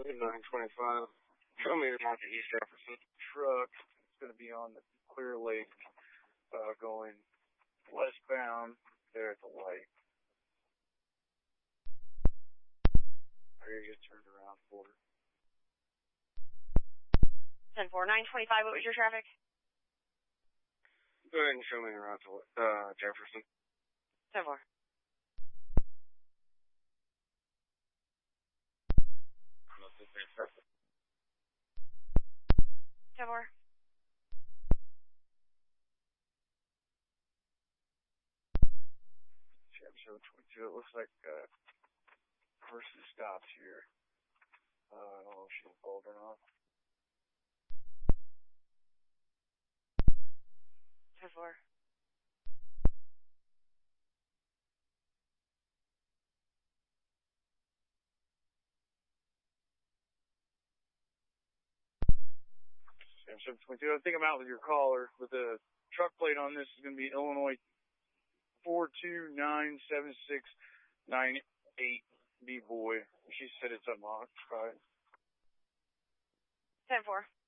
925. Show me around to East Jefferson. Truck is going to be on the Clear Lake, going westbound there at the light. Here, just turned around for it. 10-4, 925, what was your traffic? Go ahead and show me around to Jefferson. 10-4. More. Chevy 722. It looks like person stops here. I don't know if she's involved or not. 10-4. Chevy 722. I think I'm out with your caller, but the truck plate on this is going to be Illinois 4297698 B boy. She said it's unlocked, right? 10-4.